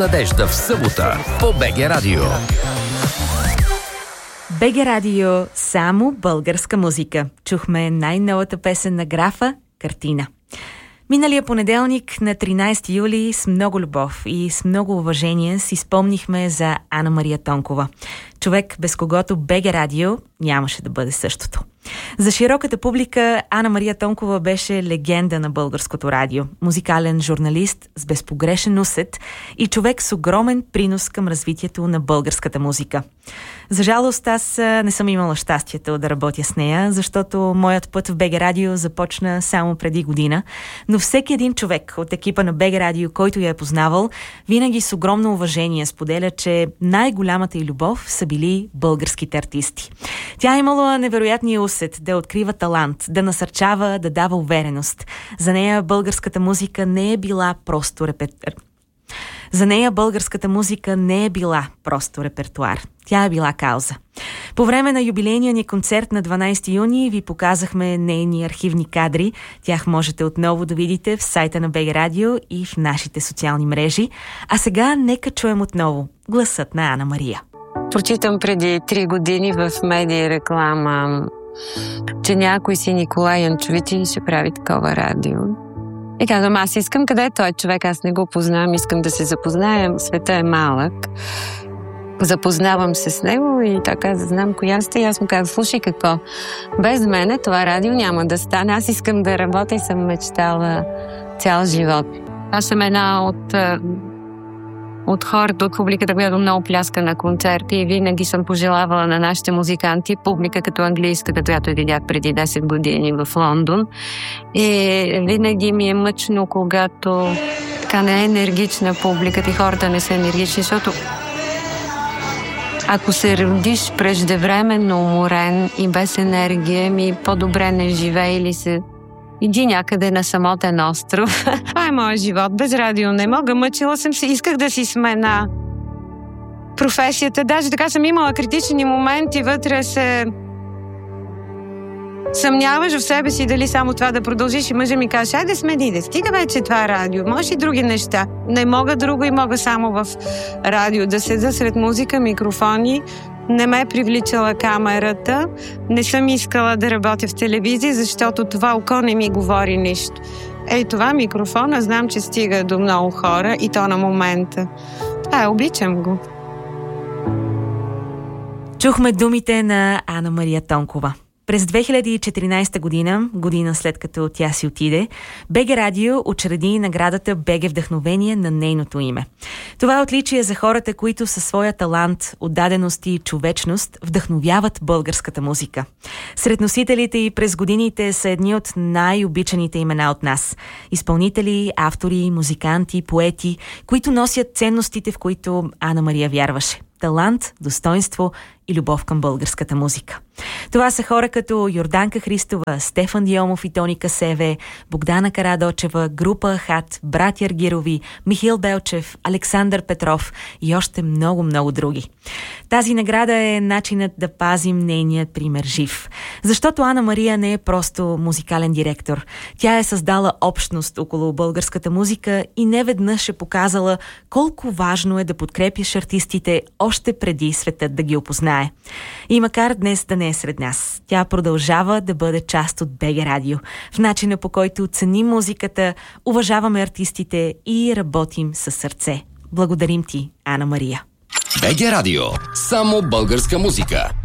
Надежда в събота по БГ Радио. БГ Радио, само българска музика. Чухме най-новата песен на Графа «Картина». Миналия понеделник на 13 юли с много любов и с много уважение си спомнихме за Ана Мария Тонкова. Човек, без когото БГ Радио нямаше да бъде същото. За широката публика Ана Мария Тонкова беше легенда на българското радио, музикален журналист с безпогрешен усет и човек с огромен принос към развитието на българската музика. За жалост, аз не съм имала щастието да работя с нея, защото моят път в БГ Радио започна само преди година, но всеки един човек от екипа на БГ Радио, който я е познавал, винаги с огромно уважение споделя, че най-голямата й любов са били българските артисти. Тя е имала невероятния усет да открива талант, да насърчава, да дава увереност. За нея българската музика не е била просто репертуар. Тя е била кауза. По време на юбилейния ни концерт на 12 юни ви показахме нейни архивни кадри. Тях можете отново да видите в сайта на БГ Радио и в нашите социални мрежи. А сега нека чуем отново гласът на Ана Мария. Прочитам преди 3 години в медия реклама, че някой си Николай Янчович ще прави такова радио. И казвам, аз искам, къде е той човек, аз не го познавам, искам да се запознаем, света е малък. Запознавам се с него и така знам коя сте. И аз му казвам, слушай какво, без мене това радио няма да стане. Аз искам да работя и съм мечтала цял живот. Аз съм една от хората, от публиката, която много пляска на концерти и винаги съм пожелавала на нашите музиканти, публика като английската, която видях преди 10 години в Лондон. И винаги ми е мъчно, когато така не е енергична публиката и хората не са енергични, защото ако се родиш преждевременно уморен и без енергия, по-добре не живее или се иди някъде на самотен остров. Това е моят живот. Без радио не мога. Мъчила съм се. Исках да си смена професията. Даже така съм имала критични моменти. Вътре се съмняваш в себе си дали само това да продължиш. И мъжа ми каже, айде смени, да стига вече това радио. Може и други неща. Не мога друго и мога само в радио. Да седа сред музика, микрофони. Не ме е привличала камерата. Не съм искала да работя в телевизия, защото това око не ми говори нищо. Ей, това микрофона, знам, че стига до много хора и то на момента. Обичам го. Чухме думите на Ана Мария Тонкова. През 2014 година след като тя си отиде, БГ Радио учреди наградата БГ Вдъхновение на нейното име. Това е отличие за хората, които със своя талант, отдаденост и човечност вдъхновяват българската музика. Сред носителите и през годините са едни от най-обичаните имена от нас. Изпълнители, автори, музиканти, поети, които носят ценностите, в които Ана Мария вярваше. Талант, достойнство и любов към българската музика. Това са хора като Йорданка Христова, Стефан Диомов и Тони Касеве, Богдана Карадочева, група Ахат, братя Аргирови, Михаил Белчев, Александър Петров и още много други. Тази награда е начинът да пазим нейният пример жив. Защото Ана Мария не е просто музикален директор. Тя е създала общност около българската музика и неведнъж е показала колко важно е да подкрепяш артистите още преди светът да ги опознае. И макар днес да не е сред нас, тя продължава да бъде част от БГ Радио. В начина, по който ценим музиката, уважаваме артистите и работим със сърце. Благодарим ти, Ана Мария. БГ Радио. Само българска музика.